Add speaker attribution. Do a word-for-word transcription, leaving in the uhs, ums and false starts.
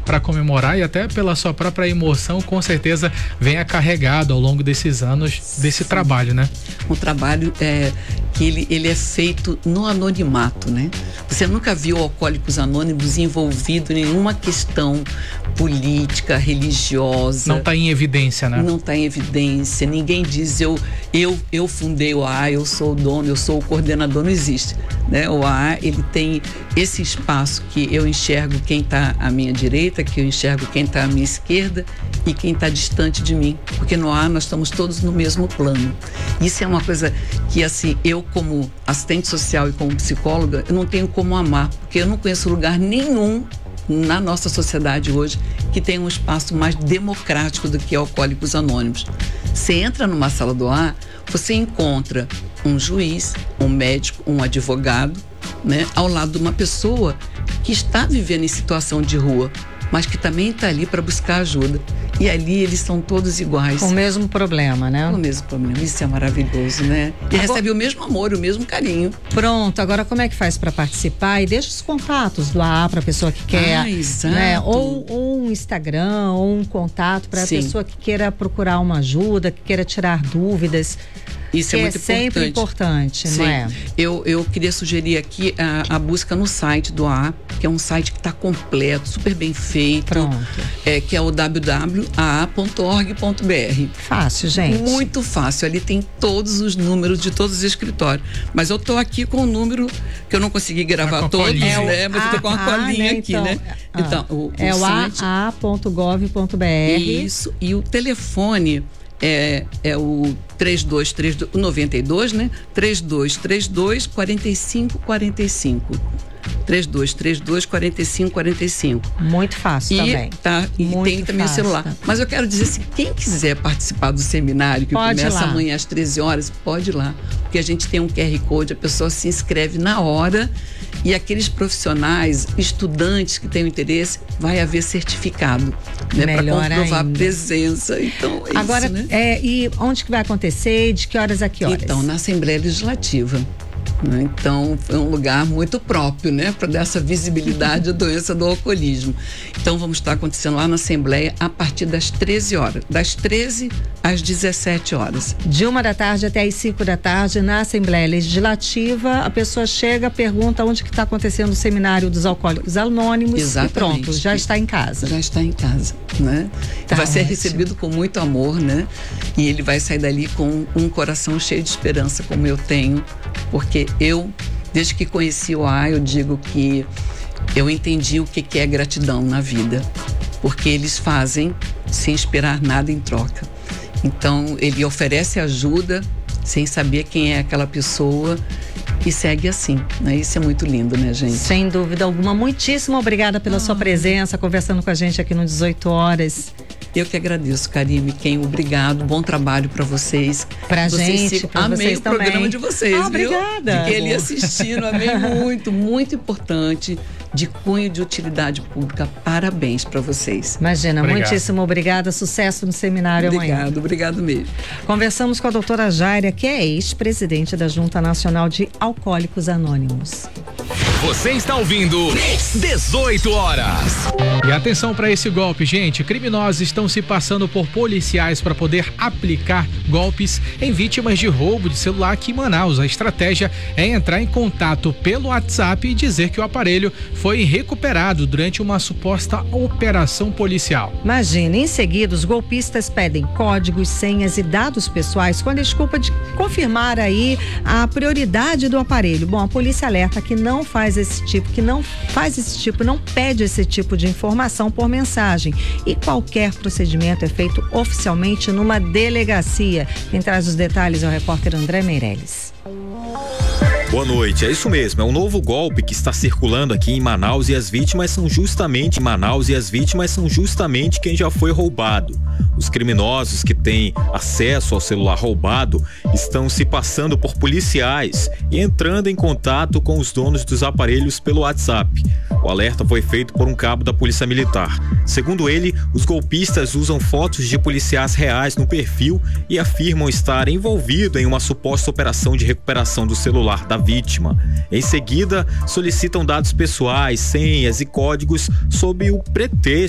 Speaker 1: para comemorar e até pela sua própria emoção, com certeza venha carregado ao longo desses anos desse Sim. trabalho, né?
Speaker 2: Um trabalho é, que ele, ele é feito no anonimato, né? Você nunca viu Alcoólicos Anônimos envolvido em nenhuma questão política, religiosa.
Speaker 1: Não está em evidência, né?
Speaker 2: Não está em evidência. Ninguém diz eu, eu, eu fundei o A A, eu sou o dono, eu sou o coordenador. Não existe, né? O A A, ele tem esse espaço que eu enxergo quem está à minha direita, que eu enxergo quem está à minha esquerda e quem está distante de mim. Porque no A A nós estamos todos no mesmo plano. Isso é uma coisa que, assim, eu como assistente social e como psicóloga, eu não tenho como amar, porque eu não conheço lugar nenhum na nossa sociedade hoje que tem um espaço mais democrático do que Alcoólicos Anônimos. Você entra numa sala do A A, você encontra um juiz, um médico, um advogado, né, ao lado de uma pessoa que está vivendo em situação de rua, mas que também está ali para buscar ajuda. E ali eles são todos iguais.
Speaker 3: Com o mesmo problema, né?
Speaker 2: Com o mesmo problema. Isso é maravilhoso, né? E agora recebe o mesmo amor, o mesmo carinho.
Speaker 3: Pronto, agora como é que faz para participar? E deixa os contatos do A A para a pessoa que quer,
Speaker 2: ah, exato.
Speaker 3: né? Ou, ou um Instagram, ou um contato para a pessoa que queira procurar uma ajuda, que queira tirar dúvidas.
Speaker 2: Isso
Speaker 3: que
Speaker 2: é muito
Speaker 3: é sempre importante,
Speaker 2: Sim.
Speaker 3: não é?
Speaker 2: Eu, eu queria sugerir aqui a, a busca no site do A A, que é um site que está completo, super bem feito.
Speaker 3: Pronto.
Speaker 2: É, que é o w w w ponto a a ponto org ponto b r.
Speaker 3: Fácil, gente.
Speaker 2: Muito fácil. Ali tem todos os números de todos os escritórios. Mas eu tô aqui com o número que eu não consegui gravar todos,
Speaker 3: é
Speaker 2: né? Mas eu tô com a colinha
Speaker 3: né?
Speaker 2: aqui,
Speaker 3: então,
Speaker 2: né?
Speaker 3: Ah,
Speaker 2: então, o,
Speaker 3: é
Speaker 2: o,
Speaker 3: o
Speaker 2: site...
Speaker 3: a a ponto gov ponto b r.
Speaker 2: Isso. E o telefone é, é o três dois três dois, o noventa e dois, né? três dois três dois, quatro cinco quatro cinco. três dois três dois, quatro cinco quatro cinco.
Speaker 3: Muito fácil
Speaker 2: e,
Speaker 3: também.
Speaker 2: Tá, e
Speaker 3: Muito
Speaker 2: tem também
Speaker 3: fácil.
Speaker 2: o celular. Mas eu quero dizer assim, quem quiser participar do seminário, que
Speaker 3: pode
Speaker 2: começa
Speaker 3: lá.
Speaker 2: amanhã às treze horas, pode ir lá. Porque a gente tem um Q R Code, a pessoa se inscreve na hora e aqueles profissionais, estudantes que têm interesse, vai haver certificado, né? Para comprovar
Speaker 3: ainda.
Speaker 2: a presença. Então, é
Speaker 3: Agora,
Speaker 2: isso, né?
Speaker 3: é, e onde que vai acontecer? De que horas a que horas?
Speaker 2: Então, na Assembleia Legislativa. Então, foi um lugar muito próprio, né, para dar essa visibilidade à doença do alcoolismo. Então, vamos estar acontecendo lá na Assembleia a partir das treze horas, das treze às dezessete horas.
Speaker 3: De uma da tarde até as cinco da tarde, na Assembleia Legislativa, a pessoa chega, pergunta onde que está acontecendo o seminário dos Alcoólicos Anônimos.
Speaker 2: Exatamente.
Speaker 3: E pronto, já está em casa.
Speaker 2: Já está em casa, né?
Speaker 3: Tá
Speaker 2: vai ser
Speaker 3: ótimo.
Speaker 2: recebido com muito amor, né? E ele vai sair dali com um coração cheio de esperança, como eu tenho, porque eu, desde que conheci o A A, eu digo que eu entendi o que, que é gratidão na vida, porque eles fazem sem esperar nada em troca. Então, ele oferece ajuda sem saber quem é aquela pessoa e segue assim, né? Isso é muito lindo, né, gente?
Speaker 3: Sem dúvida alguma. Muitíssimo obrigada pela ah. sua presença, conversando com a gente aqui no dezoito horas.
Speaker 2: Eu que agradeço, Karime, Ken, obrigado, bom trabalho para vocês.
Speaker 3: Pra
Speaker 2: vocês
Speaker 3: gente,
Speaker 2: se...
Speaker 3: pra
Speaker 2: amei
Speaker 3: vocês
Speaker 2: o programa
Speaker 3: também.
Speaker 2: de vocês,
Speaker 3: ah,
Speaker 2: viu?
Speaker 3: Obrigada.
Speaker 2: Fiquei ali assistindo, amei muito, muito importante, de cunho de utilidade pública. Parabéns para vocês.
Speaker 3: Imagina,
Speaker 1: Obrigado.
Speaker 3: Muitíssimo obrigada, sucesso no seminário
Speaker 2: obrigado,
Speaker 3: amanhã.
Speaker 2: Obrigado, obrigado mesmo.
Speaker 3: Conversamos com a doutora Jaira, que é ex-presidente da Junta Nacional de Alcoólicos Anônimos.
Speaker 4: Você está ouvindo dezoito horas.
Speaker 1: E atenção para esse golpe, gente. Criminosos estão se passando por policiais para poder aplicar golpes em vítimas de roubo de celular aqui em Manaus. A estratégia é entrar em contato pelo WhatsApp e dizer que o aparelho foi recuperado durante uma suposta operação policial.
Speaker 3: Imagina, em seguida os golpistas pedem códigos, senhas e dados pessoais com a desculpa de confirmar aí a prioridade do aparelho. Bom, a polícia alerta que não faz esse tipo, que não faz esse tipo, não pede esse tipo de informação por mensagem. E qualquer procedimento é feito oficialmente numa delegacia. Quem traz os detalhes é o repórter André Meirelles.
Speaker 5: Boa noite, é isso mesmo, é um novo golpe que está circulando aqui em Manaus e as vítimas são justamente Manaus e as vítimas são justamente quem já foi roubado. Os criminosos que têm acesso ao celular roubado estão se passando por policiais e entrando em contato com os donos dos aparelhos pelo WhatsApp. O alerta foi feito por um cabo da Polícia Militar. Segundo ele, os golpistas usam fotos de policiais reais no perfil e afirmam estar envolvido em uma suposta operação de recuperação do celular da vítima. Em seguida, solicitam dados pessoais, senhas e códigos sob o pretexto